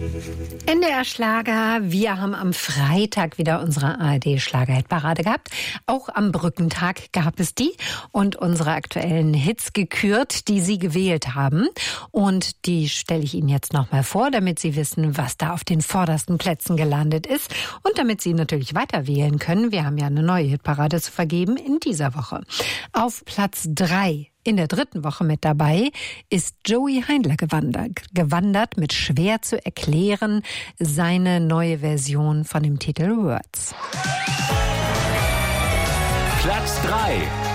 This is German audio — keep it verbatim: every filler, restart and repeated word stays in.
N D R-Schlager. Wir haben am Freitag wieder unsere A R D-Schlager-Hitparade gehabt. Auch am Brückentag gab es die und unsere aktuellen Hits gekürt, die Sie gewählt haben. Und die stelle ich Ihnen jetzt nochmal vor, damit Sie wissen, was da auf den vordersten Plätzen gelandet ist. Und damit Sie natürlich weiter wählen können. Wir haben ja eine neue Hitparade zu vergeben in dieser Woche. Auf Platz drei. In der dritten Woche mit dabei ist Joey Heindler gewandert, gewandert mit schwer zu erklären seine neue Version von dem Titel Words. Platz drei.